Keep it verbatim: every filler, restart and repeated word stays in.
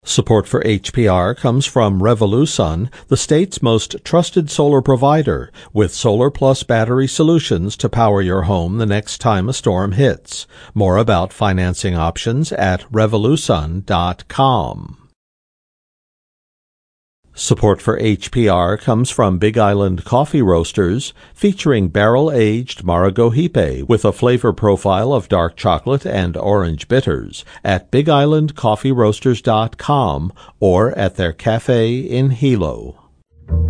Support for H P R comes from Revolusun, the state's most trusted solar provider, with Solar Plus battery solutions to power your home the next time a storm hits. More about financing options at revolusun dot com. Support for H P R comes from Big Island Coffee Roasters, featuring barrel-aged Maragohipe with a flavor profile of dark chocolate and orange bitters at big island coffee roasters dot com or at their cafe in Hilo.